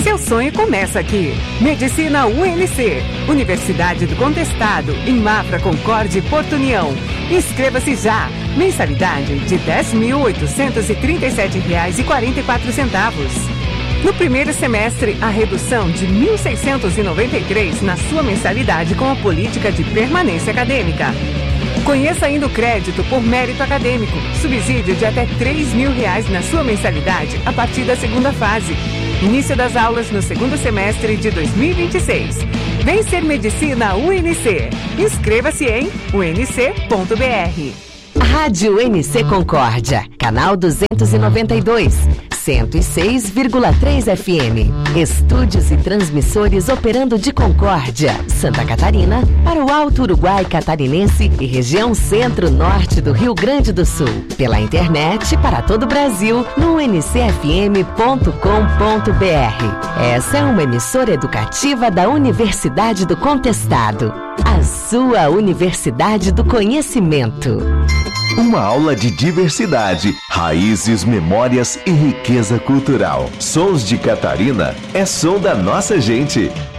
Seu sonho começa aqui. Medicina UNC, Universidade do Contestado, em Mafra, Concórdia e Porto União. Inscreva-se já. Mensalidade de R$ 10.837,44. No primeiro semestre, a redução de R$ 1.693 na sua mensalidade com a política de permanência acadêmica. Conheça ainda o crédito por mérito acadêmico, subsídio de até R$ 3.000 na sua mensalidade a partir da segunda fase. Início das aulas no segundo semestre de 2026. Vem ser Medicina UNC. Inscreva-se em unc.br. Rádio UNC Concórdia, canal 292. 106,3 FM. Estúdios e transmissores operando de Concórdia, Santa Catarina, para o Alto Uruguai Catarinense e região centro-norte do Rio Grande do Sul. Pela internet para todo o Brasil no uncfm.com.br. Essa é uma emissora educativa da Universidade do Contestado. A sua Universidade do Conhecimento. Uma aula de diversidade, raízes, memórias e riqueza cultural. Sons de Catarina é som da nossa gente.